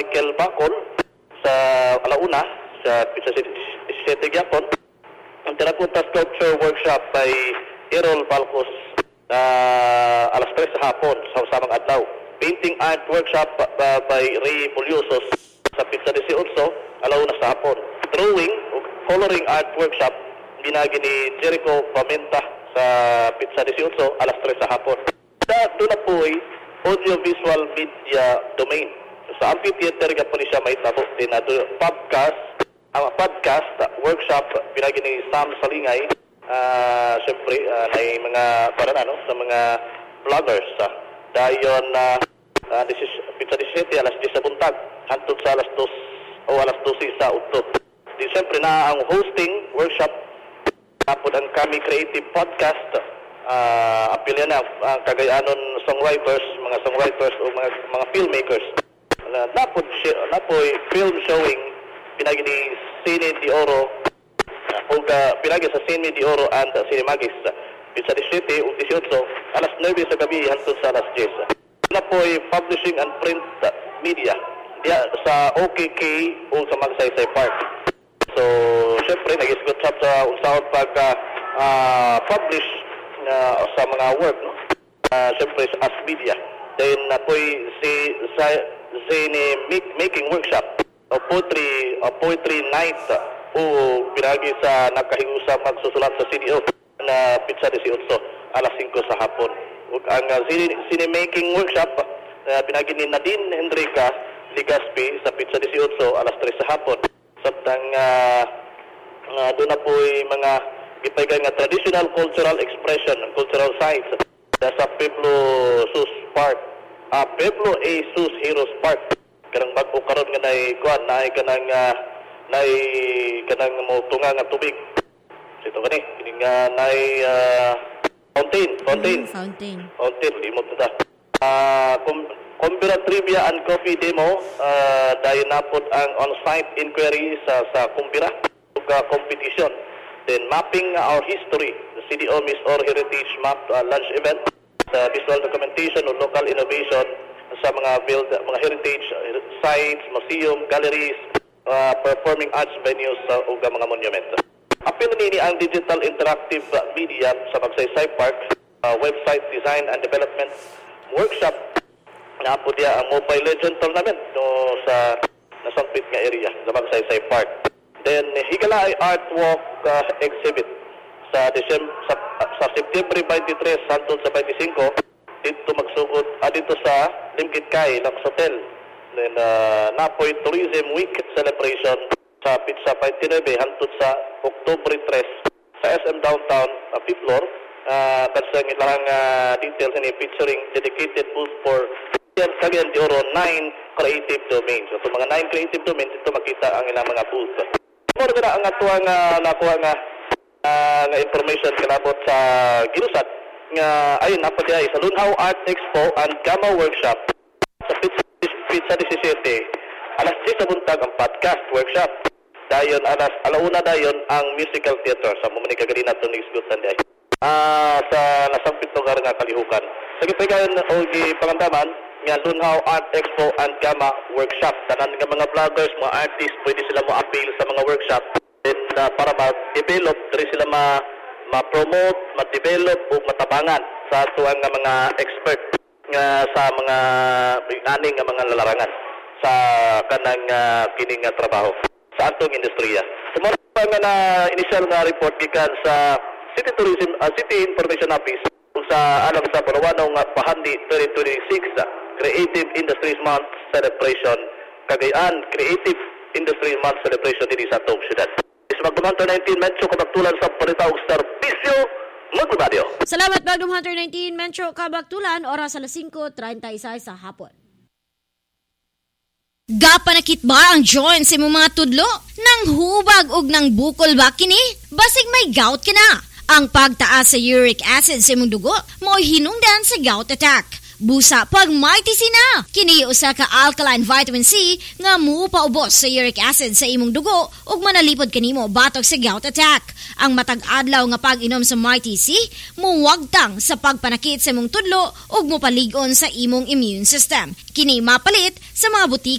Michael Bacon sa alauna sa Pizza City Gyapon. Ang Terracotta Sculpture Workshop by Errol Balcos alas 3 sa hapon sa usamang adlaw. Painting Art Workshop by Ray Puliosos sa Pizza 18 alauna sa hapon. Drawing o Coloring Art Workshop ginagi ni Jericho Pamenta sa Pizza 18 alas 3 sa hapon. Doon na po ay audiovisual media domain. Sa amphitheater ka po ni siya may tabo din na podcast workshop pinagi ni Sam Salingay. Siyempre may mga sa mga vloggers. Dayon this is Pizza 17 alas 10 sa buntag hantod sa alas 2 o alas 12 sa udto. Di siyempre na ang hosting workshop tapos ang Kami Creative Podcast apilya na kagayanon mga songwriters o mga filmmakers. Napoy film showing pinagi ni Cine de Oro o pinagi sa Cine de Oro and Cinemagis Pizza 17 o 18 alas 9 sa gabi hantod sa alas 10. Napoy publishing and print media diya sa OKK o sa Magsaysay Park. So syempre nag-isgot sa usaon publish sa mga work, no? Siyempre as media. Then napoy making workshop o poetry night o pinagi sa nakahingusa magsusulat sa CDO na Pizza 18 alas 5 sa hapon. Ug ang cinemaking workshop pinagi ni Nadine Enrica Ligaspi sa Pizza 18 alas 3 sa hapon. Samtang doon na po mga ipagay nga traditional cultural expression, cultural sites sa Pueblo Sus Park. Pueblo A. Sus Heroes Park. Kanang bago karon nga nay kanang mo tunga nga tubig. Sito kani kining nay fountain di mo ta. Kumbira Trivia and Coffee Demo dayon napod ang on-site inquiry sa Kumbira ug competition. Then mapping our history, the CDO Miss Or Heritage Map lunch event, visual documentation o local innovation sa mga heritage sites, museum, galleries, performing arts venues o mga monumento. Apil nini ang digital interactive media sa Magsaysay Park, website design and development workshop na po diya ang Mobile Legend tournament sa nasampit nga area sa Magsaysay Park. Then higala ay artwork exhibit sa September 23 hangtod sa 25 dito magsugod dito sa Limkit Kay Lux Hotel. Then napoy Tourism Week celebration sa Pizza 29 hangtod sa October 3 sa SM Downtown 5th floor. Kasi ilang details ni featuring dedicated booth for Cagayan de Oro 9 creative domains. So mga 9 creative domains ito makita ang ilang mga booth. Moro na ang atuwa nga nakuha nga information kalabot sa Ginusat nga ayun napad ay sa Lunhaw Art Expo and Gama Workshop sa Pizza 17 alas 10 sa buntag ang podcast workshop. Dayon alas alauna dayon ang musical theater sa Mumuni Kagarina to Nisgutan day. Sa nasampit lugar nga kalihukan. Sa gipagan o gipangandaman nga Lunhaw Art Expo and Gama Workshop. Tanan nga mga vloggers, mga artists, pwede sila mo appeal sa mga workshop. Then para ma-develop, diri sila ma-promote, ma-develop o matabangan sa tuwang nga mga expert nga sa mga aning nga mga lalarangan sa kanang kining nga trabaho sa atong industriya. Sumara pa nga na initial nga report gikan sa City Information Office sa alam sa Palawanong Pahandi 2026 Creative Industries Month Celebration Cagayan Creative Industries Month Celebration din sa atong syudad. Is Magdum Hunter 19 Metro Kabaktulan sa Palitaw Serbisyo Magdum. Salamat Magdum Hunter 19 Metro Kabaktulan oras alas 5:36 sa hapon. Gapanakit ba ang joint sa imong mga tudlo? Nang hubag og nang bukol ba kini? Basig may gout ka na. Ang pagtaas sa uric acid sa imong dugo mo hinungdan sa gout attack. Busa pag Mighty C na. Kini usa ka alkaline vitamin C nga mupaubos sa uric acid sa imong dugo ug manalipod kanimo batok sa gout attack. Ang matag adlaw nga pag-inom sa Mighty C muwagtang sa pagpanakit sa imong tudlo ug mopalig-on sa imong immune system. Kini mapalit sa mga butik